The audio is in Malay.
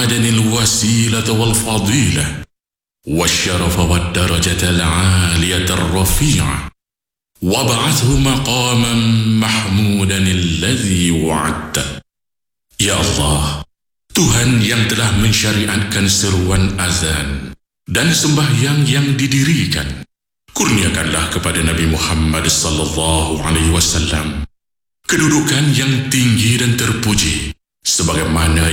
محمدا الوسيلة والفضيلة والشرف والدرجة العالية الرفيعة وابعثه مقاما محمودا الذي وعدته. Ya Allah, Tuhan yang telah mensyariatkan seruan azan dan sembahyang yang didirikan, kurniakanlah kepada Nabi Muhammad sallallahu alaihi wasallam kedudukan yang tinggi dan terpuji sebagaimana